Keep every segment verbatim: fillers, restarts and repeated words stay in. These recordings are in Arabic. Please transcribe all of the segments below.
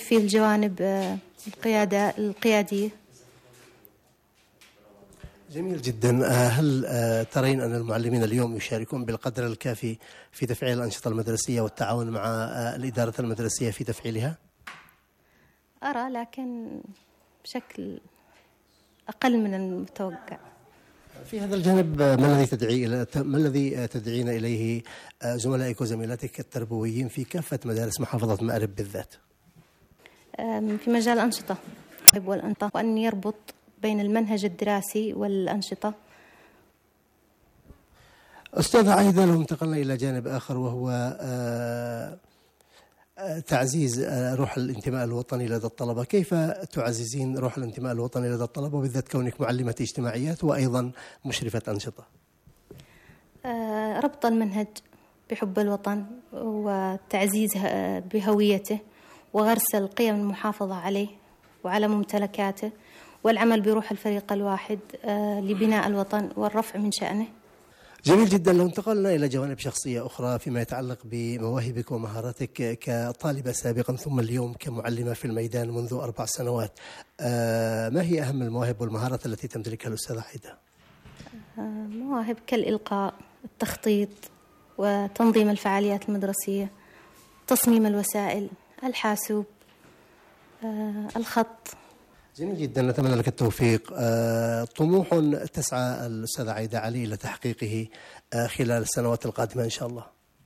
فيه الجوانب القيادة القيادية. جميل جدا. هل ترين أن المعلمين اليوم يشاركون بالقدر الكافي في تفعيل الأنشطة المدرسية والتعاون مع الإدارة المدرسية في تفعيلها؟ أرى، لكن بشكل أقل من المتوقع. في هذا الجانب ما الذي تدعي إلى ما الذي تدعين إليه زملائك وزميلاتك التربويين في كافة مدارس محافظة مأرب بالذات؟ في مجال الأنشطة والأنشطة، وأن يربط بين المنهج الدراسي والأنشطة. أستاذة عايدة، لو انتقلنا إلى جانب آخر وهو تعزيز روح الانتماء الوطني لدى الطلبة، كيف تعززين روح الانتماء الوطني لدى الطلبة وبالذات كونك معلمة اجتماعيات وأيضا مشرفة أنشطة؟ ربط المنهج بحب الوطن وتعزيز بهويته وغرس القيم المحافظة عليه وعلى ممتلكاته والعمل بروح الفريق الواحد لبناء الوطن والرفع من شأنه. جميل جدا. لو انتقلنا إلى جوانب شخصية أخرى فيما يتعلق بمواهبك ومهاراتك كطالبة سابقا ثم اليوم كمعلمة في الميدان منذ أربع سنوات، ما هي أهم المواهب والمهارات التي تمتلكها الأستاذة عايدة؟ مواهب كالإلقاء، التخطيط وتنظيم الفعاليات المدرسية، تصميم الوسائل، الحاسوب، الخط. جميل جدا، نتمنى لك التوفيق. آه، طموح تسعى الأستاذة عايدة علي إلى تحقيقه آه، خلال السنوات القادمة إن شاء الله.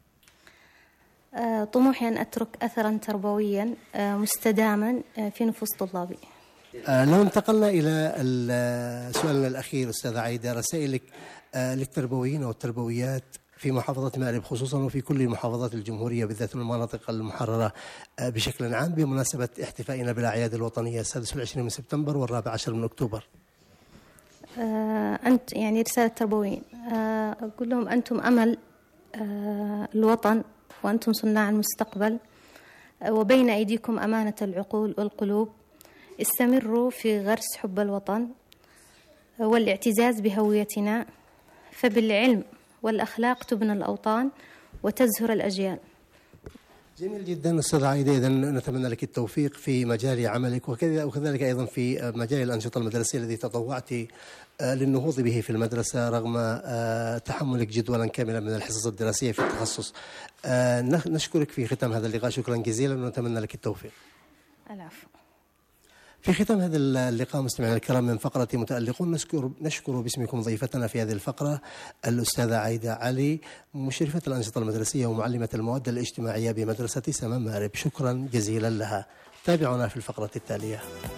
آه، طموحي أن أترك أثرا تربويا آه، مستداما آه، في نفوس طلابي. آه، لو انتقلنا إلى سؤالنا الأخير أستاذة عايدة، رسائلك آه، للتربويين والتربويات في محافظة مأرب خصوصا وفي كل محافظات الجمهورية بالذات من المناطق المحررة بشكل عام بمناسبة احتفائنا بالأعياد الوطنية السادس والعشرين من سبتمبر والرابع عشر من أكتوبر. آه أنت يعني رسالة تربويين، آه أقول لهم أنتم أمل آه الوطن وأنتم صناع المستقبل، آه وبين أيديكم أمانة العقول والقلوب. استمروا في غرس حب الوطن آه والاعتزاز بهويتنا، فبالعلم والأخلاق تبنى الأوطان وتزهر الأجيال. جميل جدا أستاذ عايدة، إذا نتمنى لك التوفيق في مجال عملك وكذلك أيضا في مجال الأنشطة المدرسية الذي تطوعت للنهوض به في المدرسة رغم تحملك جدولا كاملا من الحصص الدراسية في التخصص. نشكرك في ختام هذا اللقاء شكرا جزيلا ونتمنى لك التوفيق. العفو. في ختام هذا اللقاء مستمعينا الكرام من فقرة متألقون نشكر نشكر باسمكم ضيفتنا في هذه الفقرة الأستاذة عايدة علي مشرفة الأنشطة المدرسية ومعلمة المواد الاجتماعية بمدرسة سمام مأرب، شكرا جزيلا لها. تابعونا في الفقرة التالية.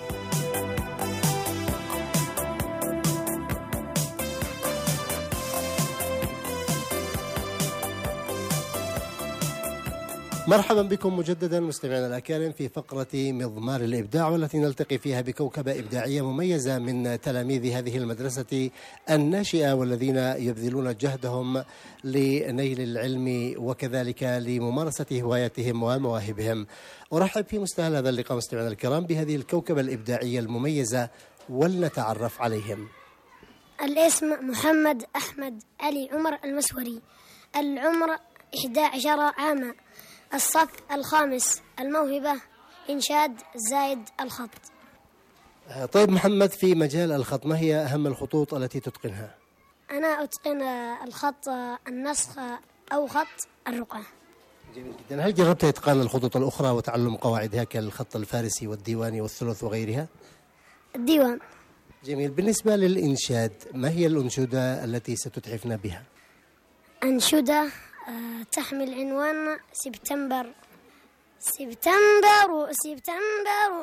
مرحبا بكم مجددا مستمعينا الأكارم في فقرة مضمار الإبداع، والتي نلتقي فيها بكوكبة إبداعية مميزة من تلاميذ هذه المدرسة الناشئة والذين يبذلون جهدهم لنيل العلم وكذلك لممارسة هواياتهم ومواهبهم. أرحب في مستهل هذا اللقاء مستمعينا الكرام بهذه الكوكبة الإبداعية المميزة ولنتعرف عليهم. الاسم محمد أحمد علي عمر المسوري، العمر إحدى عشر عاما، الصف الخامس، الموهبة إنشاد زايد الخط. طيب محمد، في مجال الخط ما هي أهم الخطوط التي تتقنها؟ أنا أتقن الخط النسخ أو خط الرقعة. جميل جدا. هل جربت إتقان الخطوط الأخرى وتعلم قواعدها كالخط الفارسي والديواني والثلث وغيرها؟ الديوان. جميل. بالنسبة للإنشاد ما هي الأنشودة التي ستتحفنا بها؟ أنشودة تحمل عنوان سبتمبر سبتمبر سبتمبر